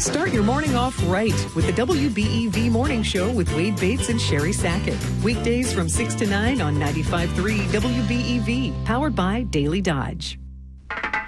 Start your morning off right with the WBEV Morning Show with Wade Bates and Sherry Sackett. Weekdays from 6 to 9 on 95.3 WBEV, powered by Daily Dodge.